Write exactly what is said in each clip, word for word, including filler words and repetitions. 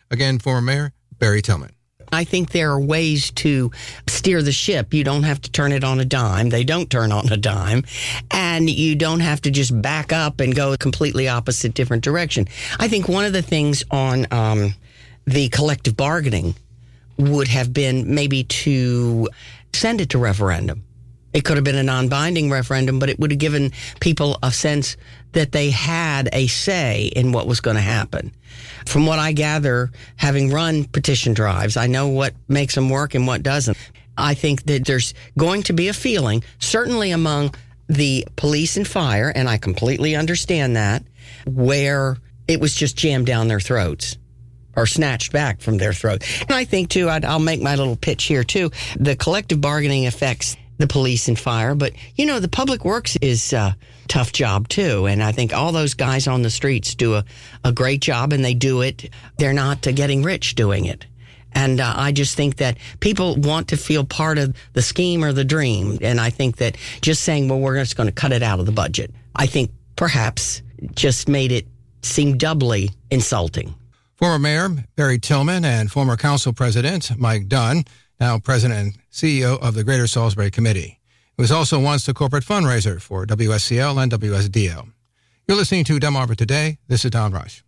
Again, former Mayor Barry Tillman. I think there are ways to steer the ship. You don't have to turn it on a dime. They don't turn on a dime. And you don't have to just back up and go a completely opposite, different direction. I think one of the things on um, the collective bargaining would have been maybe to send it to referendum. It could have been a non-binding referendum, but it would have given people a sense that they had a say in what was going to happen. From what I gather, having run petition drives, I know what makes them work and what doesn't. I think that there's going to be a feeling, certainly among the police and fire, and I completely understand that, where it was just jammed down their throats or snatched back from their throats. And I think, too, I'd, I'll make my little pitch here, too. The collective bargaining affects the police and fire, but, you know, the public works is a tough job, too. And I think all those guys on the streets do a, a great job, and they do it. They're not uh, getting rich doing it. And uh, I just think that people want to feel part of the scheme or the dream. And I think that just saying, well, we're just going to cut it out of the budget, I think perhaps just made it seem doubly insulting. Former Mayor Barry Tillman and former Council President Mike Dunn, now President and C E O of the Greater Salisbury Committee. He was also once the corporate fundraiser for W S C L and W S D L. You're listening to Delmarva Today. This is Don Rush.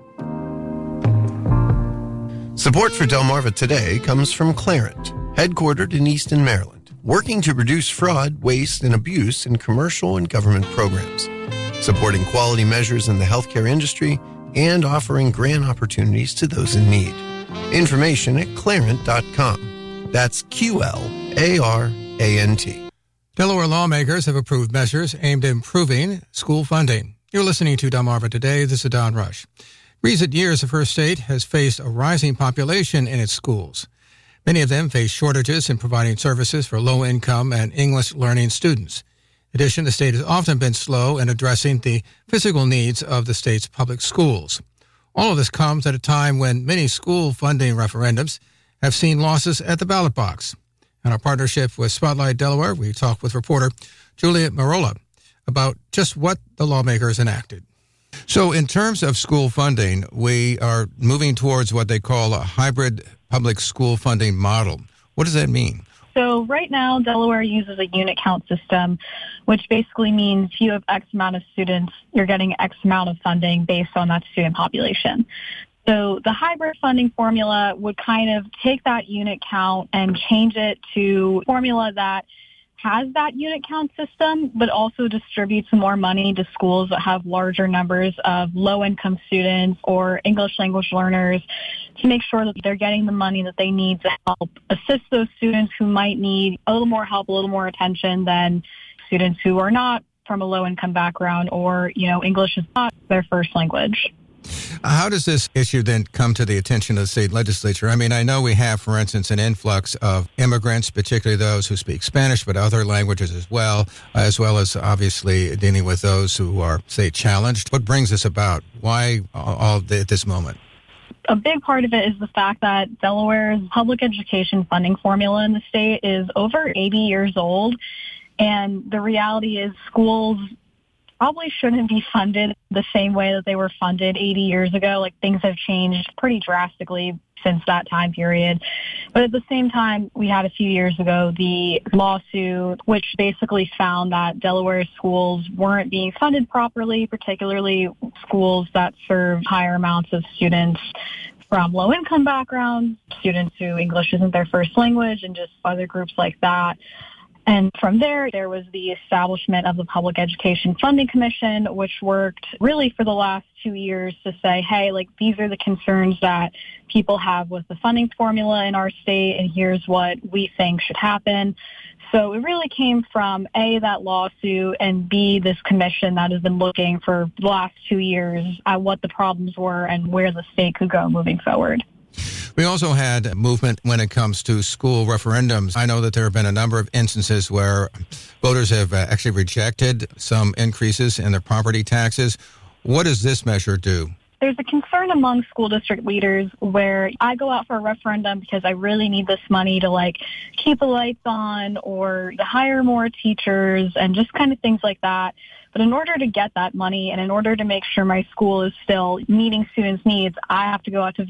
Support for Delmarva Today comes from Clarent, headquartered in Easton, Maryland, working to reduce fraud, waste, and abuse in commercial and government programs, supporting quality measures in the healthcare industry, and offering grant opportunities to those in need. Information at clarent dot com. That's Q L A R A N T. Delaware lawmakers have approved measures aimed at improving school funding. You're listening to Delmarva Today. This is Don Rush. Recent years, the first state has faced a rising population in its schools. Many of them face shortages in providing services for low-income and English-learning students. In addition, the state has often been slow in addressing the physical needs of the state's public schools. All of this comes at a time when many school funding referendums have seen losses at the ballot box. In our partnership with Spotlight Delaware, we talked with reporter Julia Marola about just what the lawmakers enacted. So in terms of school funding, we are moving towards what they call a hybrid public school funding model. What does that mean? So right now, Delaware uses a unit count system, which basically means if you have X amount of students, you're getting X amount of funding based on that student population. So the hybrid funding formula would kind of take that unit count and change it to a formula that has that unit count system, but also distributes more money to schools that have larger numbers of low-income students or English language learners to make sure that they're getting the money that they need to help assist those students who might need a little more help, a little more attention than students who are not from a low-income background or, you know, English is not their first language. How does this issue then come to the attention of the state legislature? I mean, I know we have, for instance, an influx of immigrants, particularly those who speak Spanish, but other languages as well, as well as obviously dealing with those who are, say, challenged. What brings this about? Why all at this moment? A big part of it is the fact that Delaware's public education funding formula in the state is over eighty years old. And the reality is schools probably shouldn't be funded the same way that they were funded eighty years ago. Like, things have changed pretty drastically since that time period. But at the same time, we had a few years ago the lawsuit, which basically found that Delaware schools weren't being funded properly, particularly schools that serve higher amounts of students from low-income backgrounds, students who English isn't their first language, and just other groups like that. And from there, there was the establishment of the Public Education Funding Commission, which worked really for the last two years to say, hey, like, these are the concerns that people have with the funding formula in our state, and here's what we think should happen. So it really came from, A, that lawsuit, and B, this commission that has been looking for the last two years at what the problems were and where the state could go moving forward. We also had a movement when it comes to school referendums. I know that there have been a number of instances where voters have actually rejected some increases in their property taxes. What does this measure do? There's a concern among school district leaders where I go out for a referendum because I really need this money to, like, keep the lights on or to hire more teachers and just kind of things like that. But in order to get that money and in order to make sure my school is still meeting students' needs, I have to go out to